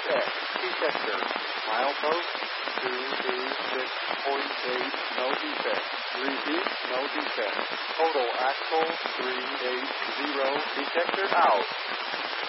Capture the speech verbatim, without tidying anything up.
defect. Detector. Milepost two two six point eight, no defect. Repeat, no defect. Total axle three eight zero. Detector out.